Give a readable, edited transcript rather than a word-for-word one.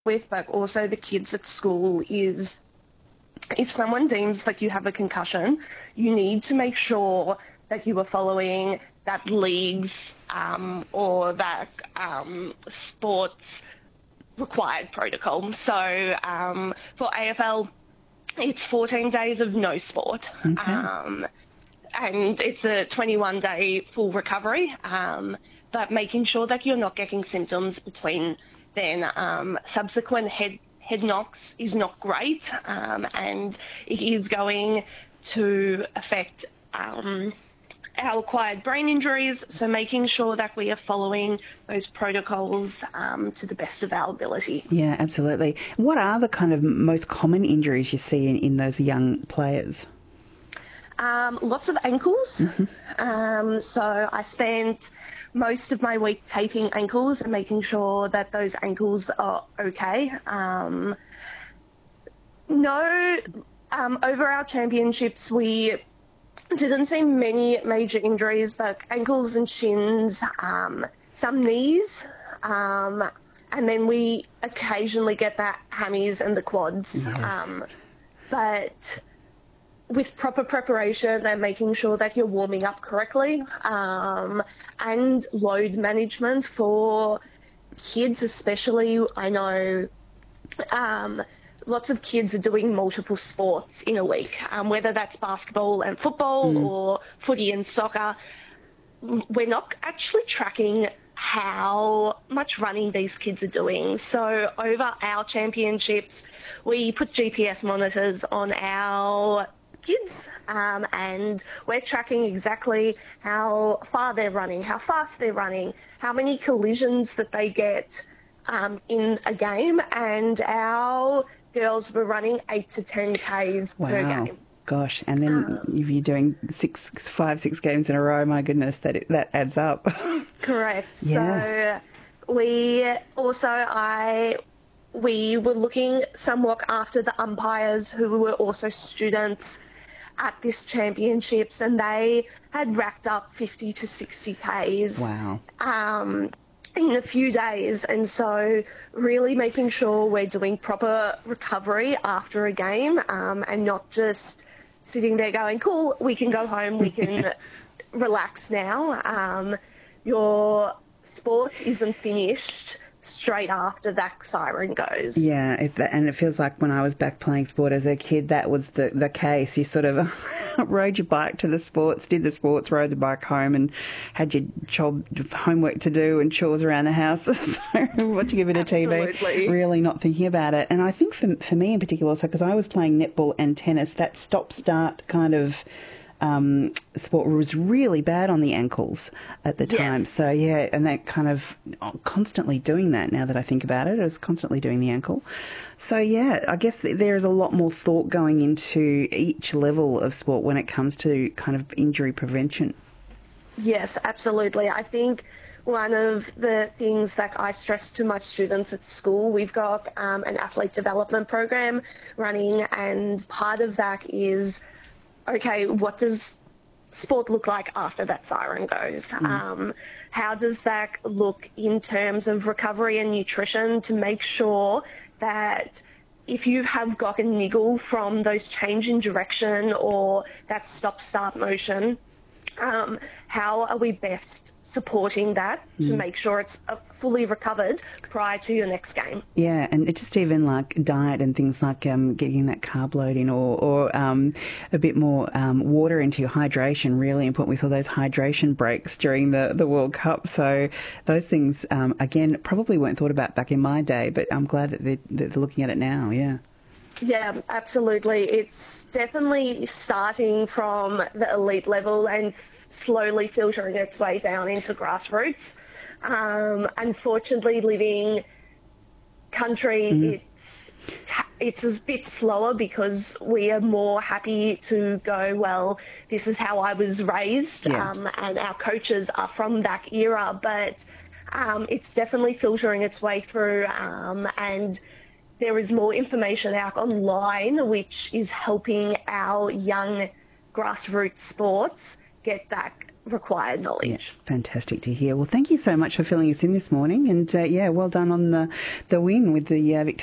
with, but also the kids at school, is if someone deems like you have a concussion, you need to make sure that you are following that league's or that sports required protocol. So for AFL, it's 14 days of no sport. Okay. And it's a 21-day full recovery, but making sure that you're not getting symptoms between then. Subsequent head knocks is not great, and it is going to affect our acquired brain injuries, so making sure that we are following those protocols to the best of our ability. Yeah, absolutely. What are the kind of most common injuries you see in those young players? Lots of ankles. So I spent most of my week taping ankles and making sure that those ankles are okay. Over our championships, we didn't see many major injuries, but ankles and shins, some knees, and then we occasionally get the hammies and the quads. Yes. But with proper preparation and making sure that you're warming up correctly, and load management for kids especially. I know lots of kids are doing multiple sports in a week, whether that's basketball and football or footy and soccer. We're not actually tracking how much running these kids are doing. So over our championships, we put GPS monitors on our kids, and we're tracking exactly how far they're running, how fast they're running, how many collisions that they get in a game, and our girls were running 8 to 10 Ks per game. Gosh, and then if you're doing 6 games in a row, my goodness, that adds up. Correct. Yeah. So we were looking somewhat after the umpires who were also students at this championships, and they had racked up 50 to 60 Ks. Wow. In a few days, and so really making sure we're doing proper recovery after a game, and not just sitting there going, cool, we can go home, we can relax now. Your sport isn't finished straight after that siren goes. Yeah, and it feels like when I was back playing sport as a kid, that was the case. You sort of rode your bike to the sports, did the sports, rode the bike home, and had your homework to do and chores around the house. So watching a bit of TV, really not thinking about it. And I think for me in particular also, because I was playing netball and tennis, that stop-start kind of sport was really bad on the ankles at the time. Yes. So, yeah, and that kind of constantly doing that now that I think about it. I was constantly doing the ankle. So, yeah, I guess there is a lot more thought going into each level of sport when it comes to kind of injury prevention. Yes, absolutely. I think one of the things that I stress to my students at school, we've got an athlete development program running, and part of that is, okay, what does sport look like after that siren goes? How does that look in terms of recovery and nutrition to make sure that if you have got a niggle from those change in direction or that stop-start motion, how are we best supporting that to make sure it's fully recovered prior to your next game? Yeah, and it's just even like diet and things like getting that carb load in, or a bit more water into your hydration, really important. We saw those hydration breaks during the World Cup. So those things, again, probably weren't thought about back in my day, but I'm glad that they're looking at it now, yeah. Yeah, absolutely. It's definitely starting from the elite level and slowly filtering its way down into grassroots. Unfortunately, living country, it's a bit slower because we are more happy to go, well, this is how I was raised, and our coaches are from that era, but it's definitely filtering its way through, and there is more information out online which is helping our young grassroots sports get back required Yeah, knowledge. fantastic to hear. Well, thank you so much for filling us in this morning, and well done on the win with the Victoria